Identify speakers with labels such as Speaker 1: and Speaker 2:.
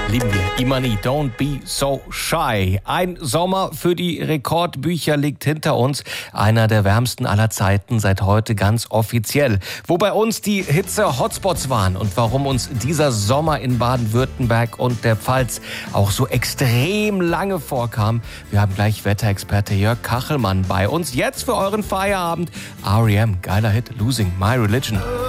Speaker 1: Lieben wir. Imani, Don't Be So Shy. Ein Sommer für die Rekordbücher liegt hinter uns. Einer der wärmsten aller Zeiten, seit heute ganz offiziell. Wo bei uns die Hitze-Hotspots waren und warum uns dieser Sommer in Baden-Württemberg und der Pfalz auch so extrem lange vorkam. Wir haben gleich Wetterexperte Jörg Kachelmann bei uns. Jetzt für euren Feierabend. R.E.M., geiler Hit, Losing My Religion.